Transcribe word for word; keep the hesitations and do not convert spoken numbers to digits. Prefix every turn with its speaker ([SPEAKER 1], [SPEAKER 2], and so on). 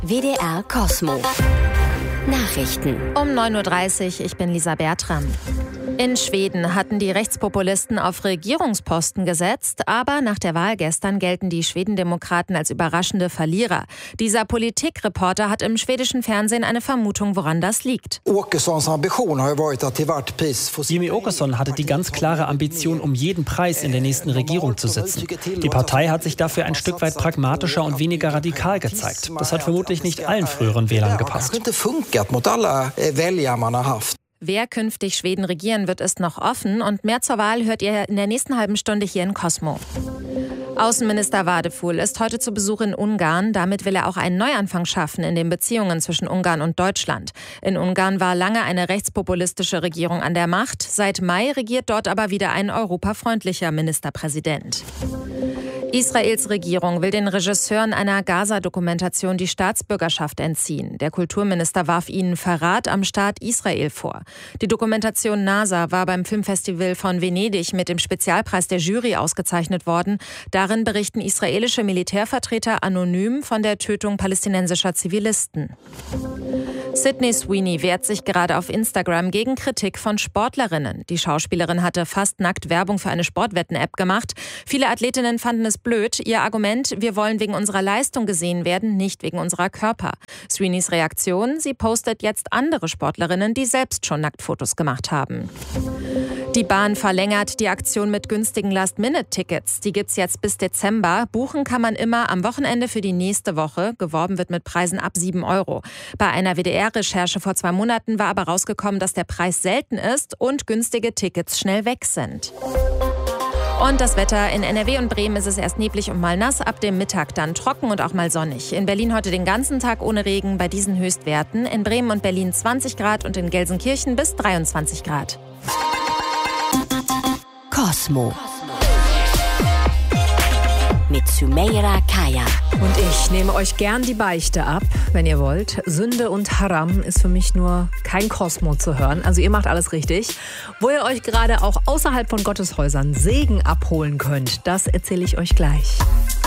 [SPEAKER 1] W D R Cosmo. Nachrichten.
[SPEAKER 2] Um neun Uhr dreißig, ich bin Lisa Bertram. In Schweden hatten die Rechtspopulisten auf Regierungsposten gesetzt, aber nach der Wahl gestern gelten die Schwedendemokraten als überraschende Verlierer. Dieser Politikreporter hat im schwedischen Fernsehen eine Vermutung, woran das liegt.
[SPEAKER 3] Jimmie Åkesson hatte die ganz klare Ambition, um jeden Preis in der nächsten Regierung zu sitzen. Die Partei hat sich dafür ein Stück weit pragmatischer und weniger radikal gezeigt. Das hat vermutlich nicht allen früheren Wählern gepasst.
[SPEAKER 2] Wer künftig Schweden regieren wird, ist noch offen. Und mehr zur Wahl hört ihr in der nächsten halben Stunde hier in Cosmo. Außenminister Vardeful ist heute zu Besuch in Ungarn. Damit will er auch einen Neuanfang schaffen in den Beziehungen zwischen Ungarn und Deutschland. In Ungarn war lange eine rechtspopulistische Regierung an der Macht. Seit Mai regiert dort aber wieder ein europafreundlicher Ministerpräsident. Israels Regierung will den Regisseuren einer Gaza-Dokumentation die Staatsbürgerschaft entziehen. Der Kulturminister warf ihnen Verrat am Staat Israel vor. Die Dokumentation NASA war beim Filmfestival von Venedig mit dem Spezialpreis der Jury ausgezeichnet worden. Darin berichten israelische Militärvertreter anonym von der Tötung palästinensischer Zivilisten. Sydney Sweeney wehrt sich gerade auf Instagram gegen Kritik von Sportlerinnen. Die Schauspielerin hatte fast nackt Werbung für eine Sportwetten-App gemacht. Viele Athletinnen fanden es blöd. Ihr Argument: Wir wollen wegen unserer Leistung gesehen werden, nicht wegen unserer Körper. Sweeneys Reaktion: Sie postet jetzt andere Sportlerinnen, die selbst schon Nacktfotos gemacht haben. Die Bahn verlängert die Aktion mit günstigen Last-Minute-Tickets. Die gibt's jetzt bis Dezember. Buchen kann man immer am Wochenende für die nächste Woche. Geworben wird mit Preisen ab sieben Euro. Bei einer W D R-Recherche vor zwei Monaten war aber rausgekommen, dass der Preis selten ist und günstige Tickets schnell weg sind. Und das Wetter: in N R W und Bremen ist es erst neblig und mal nass, ab dem Mittag dann trocken und auch mal sonnig. In Berlin heute den ganzen Tag ohne Regen bei diesen Höchstwerten. In Bremen und Berlin zwanzig Grad und in Gelsenkirchen bis dreiundzwanzig Grad.
[SPEAKER 1] Cosmo. Mit Sumeira Kaya.
[SPEAKER 4] Und ich nehme euch gern die Beichte ab, wenn ihr wollt. Sünde und Haram ist für mich nur kein Cosmo zu hören. Also ihr macht alles richtig. Wo ihr euch gerade auch außerhalb von Gotteshäusern Segen abholen könnt, das erzähle ich euch gleich.